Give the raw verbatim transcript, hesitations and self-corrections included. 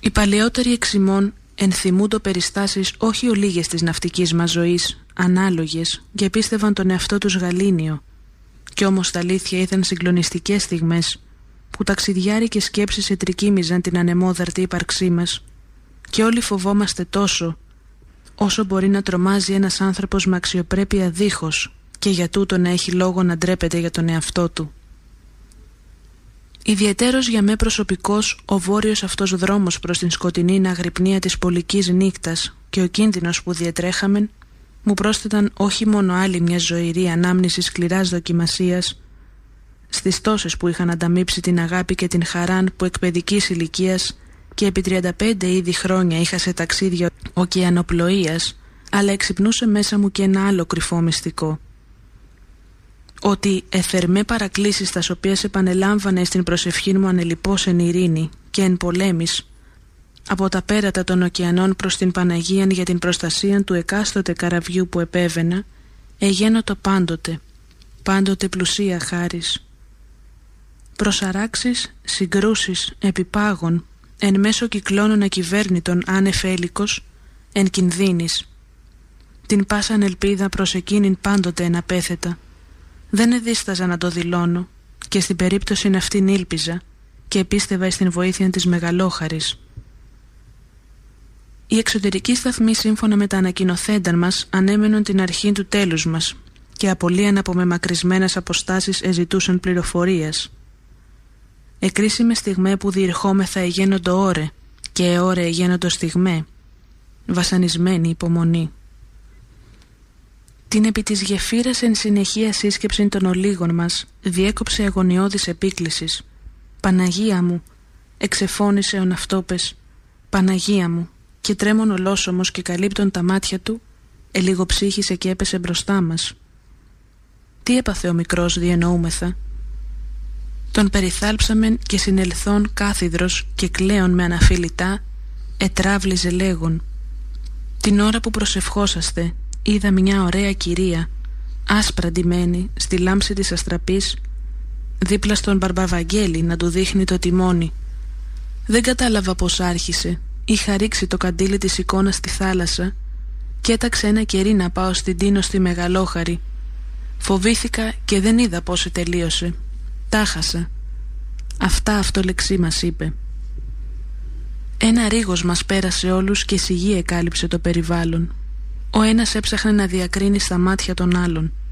Οι παλαιότεροι εξημών ενθυμούντο περιστάσεις όχι ολίγες της ναυτικής μας ζωής, ανάλογες, και πίστευαν τον εαυτό τους γαλήνιο. Κι όμως τα αλήθεια ήταν συγκλονιστικές στιγμές που ταξιδιάρικες σκέψεις ετρικίμιζαν την ανεμόδαρτη ύπαρξή μας, και όλοι φοβόμαστε τόσο όσο μπορεί να τρομάζει ένας άνθρωπος με αξιοπρέπεια δίχως και για τούτο να έχει λόγο να ντρέπεται για τον εαυτό του. Ιδιαιτέρως για μέ προσωπικός ο βόρειος αυτός δρόμος προς την σκοτεινή αγρυπνία της πολικής νύκτας και ο κίνδυνος που διετρέχαμεν μου πρόσθεταν όχι μόνο άλλη μια ζωηρή ανάμνηση σκληράς δοκιμασίας στις τόσες που είχαν ανταμείψει την αγάπη και την χαράν που εκ παιδικής ηλικίας και επί τριάντα πέντε ήδη χρόνια είχα σε ταξίδια ωκεανοπλοείας, αλλά εξυπνούσε μέσα μου και ένα άλλο κρυφό μυστικό. Ότι εθερμέ παρακλήσεις τας οποίες επανελάμβανε στην προσευχή μου ανελιπώς εν ειρήνη και εν πολέμης, από τα πέρατα των ωκεανών προς την Παναγίαν για την προστασία του εκάστοτε καραβιού που επέβαινα, εγένοτο πάντοτε, πάντοτε πλουσία χάρις. Προσαράξεις, συγκρούσεις, επιπάγων, εν μέσω κυκλώνων ακυβέρνητων άνευ έλικος, εν κινδύνης. Την πάσαν ελπίδα προς εκείνην πάντοτε εναπέθετα. Δεν εδίσταζα να το δηλώνω και στην περίπτωση αυτήν ήλπιζα και επίστευα στην βοήθεια της μεγαλόχαρης. Οι εξωτερικοί σταθμοί σύμφωνα με τα ανακοινοθέντα μας ανέμενον την αρχή του τέλους μας και απολύαν από μεμακρυσμένες αποστάσεις εζητούσαν πληροφορίας. Εκρίσιμε στιγμέ που διερχόμεθα εγένοντο ώρε και ώρε εγένοντο στιγμέ, βασανισμένη υπομονή. Την επί της γεφύρας εν συνεχεία σύσκεψη των ολίγων μας διέκοψε αγωνιώδης επίκλησης. «Παναγία μου», εξεφώνησε ο ναυτόπες, «Παναγία μου», και τρέμον ολόσωμος και καλύπτων τα μάτια του, ελιγοψύχησε και έπεσε μπροστά μας. Τι έπαθε ο μικρός, διεννοούμεθα? Τον περιθάλψαμεν και συνελθόν κάθιδρος και κλαίον με αναφιλητά, ετράβλιζε λέγον. Την ώρα που προσευχόσαστε, είδα μια ωραία κυρία, άσπρα ντυμένη, στη λάμψη της αστραπής, δίπλα στον Μπαρμπαβαγγέλη να του δείχνει το τιμόνι. Δεν κατάλαβα πως άρχισε. Είχα ρίξει το καντήλι της εικόνας στη θάλασσα και έταξε ένα κερί να πάω στην Τίνο στη Μεγαλόχαρη. Φοβήθηκα και δεν είδα πως τελείωσε. Τάχασα. Αυτά αυτολεξή μας είπε. Ένα ρίγος μας πέρασε όλους και σιγή εκάλυψε το περιβάλλον. Ο ένας έψαχνε να διακρίνει στα μάτια των άλλων.